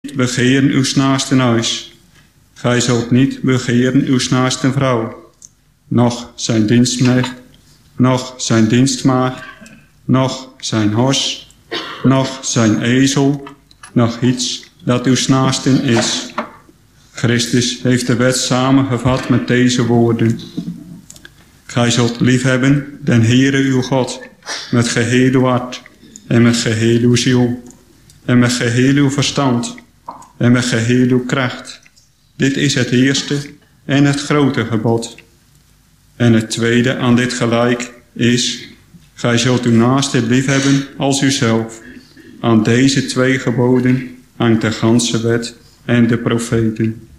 begeren uw naaste huis. Gij zult niet begeren uw naaste vrouw, noch zijn dienstknecht, noch zijn dienstmaagd, noch zijn hors, noch zijn ezel, noch iets dat uw naasten is. Christus heeft de wet samengevat met deze woorden. Gij zult liefhebben den Heere uw God, met geheel uw hart, en met geheel uw ziel, en met geheel uw verstand, en met geheel uw kracht. Dit is het eerste en het grote gebod. En het tweede aan dit gelijk is: gij zult uw naaste liefhebben als uzelf. Aan deze 2 geboden hangt de ganse wet en de profeten.